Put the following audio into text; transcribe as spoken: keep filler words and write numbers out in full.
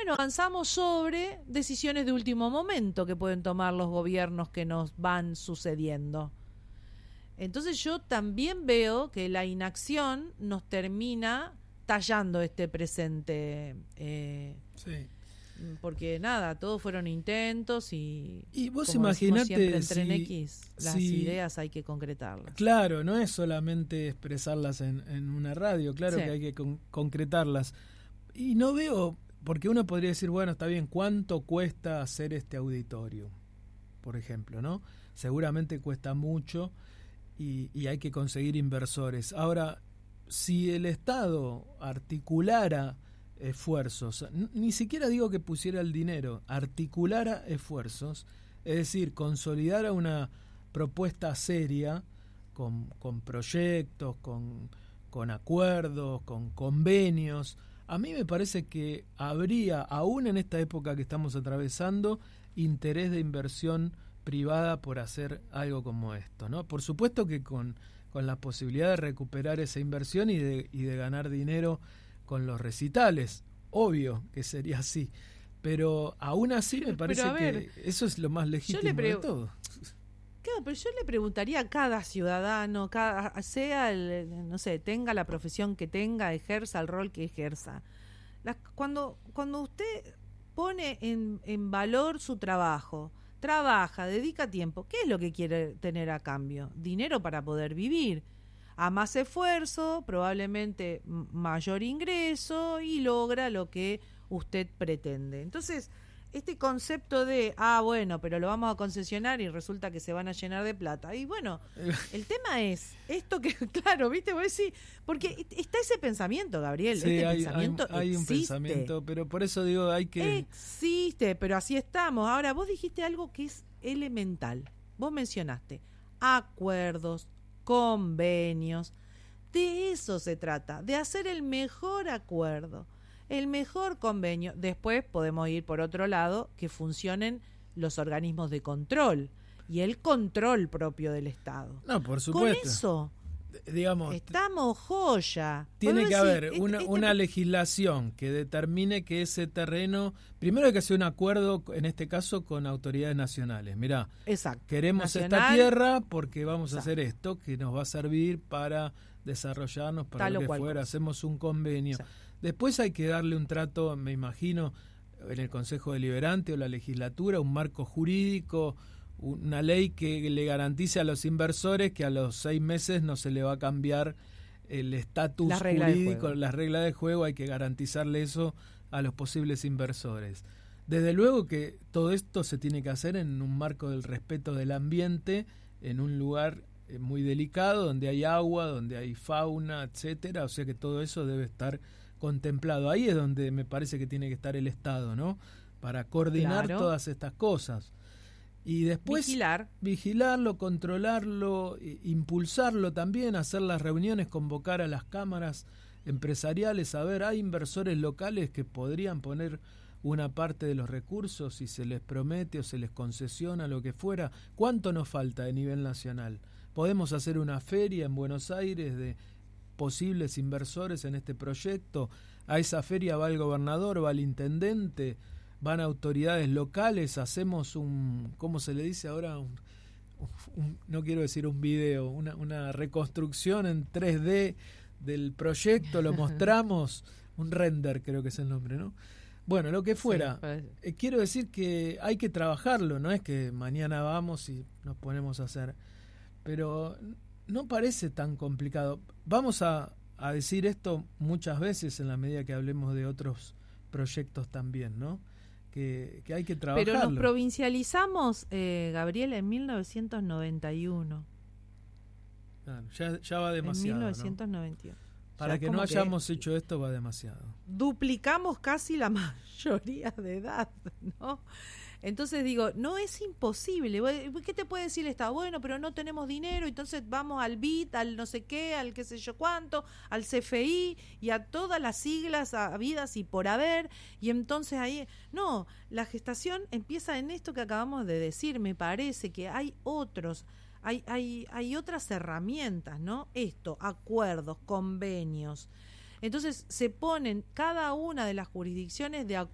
bueno, avanzamos sobre decisiones de último momento que pueden tomar los gobiernos que nos van sucediendo. Entonces yo también veo que la inacción nos termina tallando este presente. Eh, sí. Porque nada, todos fueron intentos y, y vos como imaginate siempre en si, Tren X, las si, ideas hay que concretarlas. Claro, no es solamente expresarlas en, en una radio, claro, sí, que hay que con, concretarlas. Y no veo, porque uno podría decir, bueno, está bien, ¿cuánto cuesta hacer este auditorio? Por ejemplo, ¿no? Seguramente cuesta mucho y, y hay que conseguir inversores. Ahora, si el Estado articulara esfuerzos, ni siquiera digo que pusiera el dinero, articulara esfuerzos, es decir, consolidara una propuesta seria con, con proyectos, con, con acuerdos, con convenios, a mí me parece que habría, aún en esta época que estamos atravesando, interés de inversión privada por hacer algo como esto, ¿no? Por supuesto que con, con la posibilidad de recuperar esa inversión y de, y de ganar dinero con los recitales, obvio que sería así, pero aún así me parece ver, que eso es lo más legítimo de todo. Claro, pero yo le preguntaría a cada ciudadano, cada, sea el, no sé, tenga la profesión que tenga, ejerza el rol que ejerza. Las, cuando, cuando usted pone en, en valor su trabajo, trabaja, dedica tiempo, ¿qué es lo que quiere tener a cambio? Dinero para poder vivir. A más esfuerzo, probablemente mayor ingreso y logra lo que usted pretende. Entonces, este concepto de, ah, bueno, pero lo vamos a concesionar y resulta que se van a llenar de plata. Y bueno, el tema es esto que, claro, ¿viste? Vos decís, porque está ese pensamiento, Gabriel. Sí, este hay, pensamiento hay, hay un existe. pensamiento, pero por eso digo, hay que... Existe, pero así estamos. Ahora, vos dijiste algo que es elemental. Vos mencionaste acuerdos, convenios. De eso se trata, de hacer el mejor acuerdo, el mejor convenio. Después podemos ir por otro lado, que funcionen los organismos de control y el control propio del Estado. No, por supuesto. Con eso, digamos, estamos joya. Tiene que decir, haber este, una, este... una legislación que determine que ese terreno, primero hay que hacer un acuerdo, en este caso, con autoridades nacionales. Mirá, Exacto. queremos Nacional, esta tierra porque vamos exacto. a hacer esto que nos va a servir para desarrollarnos, para Tal lo que cual fuera, cosa. Hacemos un convenio. Exacto. Después hay que darle un trato, me imagino, en el Consejo Deliberante o la legislatura, un marco jurídico, una ley que le garantice a los inversores que a los seis meses no se le va a cambiar el estatus jurídico, las reglas de juego, hay que garantizarle eso a los posibles inversores. Desde luego que todo esto se tiene que hacer en un marco del respeto del ambiente, en un lugar muy delicado, donde hay agua, donde hay fauna, etcétera, o sea que todo eso debe estar contemplado. Ahí es donde me parece que tiene que estar el Estado, ¿no? Para coordinar claro. todas estas cosas. Y después Vigilar. vigilarlo, controlarlo, impulsarlo también, hacer las reuniones, convocar a las cámaras empresariales, a ver, hay inversores locales que podrían poner una parte de los recursos si se les promete o se les concesiona, lo que fuera. ¿Cuánto nos falta de nivel nacional? Podemos hacer una feria en Buenos Aires de posibles inversores en este proyecto. A esa feria va el gobernador, va el intendente, van autoridades locales, hacemos un, ¿cómo se le dice ahora? Un, un, no quiero decir un video, una, una reconstrucción en tres D del proyecto, lo mostramos, un render creo que es el nombre, ¿no? Bueno, lo que fuera. Sí, eh, quiero decir que hay que trabajarlo, no es que mañana vamos y nos ponemos a hacer, pero no parece tan complicado. Vamos a, a decir esto muchas veces en la medida que hablemos de otros proyectos también, ¿no? Que, que hay que trabajarlo. Pero nos provincializamos, eh, Gabriel, en mil novecientos noventa y uno. Claro, ya, ya va demasiado. En mil novecientos noventa y uno. ¿No? Para que no hayamos que hecho esto va demasiado. Duplicamos casi la mayoría de edad, ¿no? Entonces digo, no es imposible. ¿Qué te puede decir el Estado? Bueno, pero no tenemos dinero, entonces vamos al B I T, al no sé qué, al qué sé yo cuánto, al C F I y a todas las siglas habidas y por haber. Y entonces ahí, no, la gestación empieza en esto que acabamos de decir. Me parece que hay otros, hay, hay, hay otras herramientas, ¿no? Esto, acuerdos, convenios. Entonces se ponen cada una de las jurisdicciones de acuerdo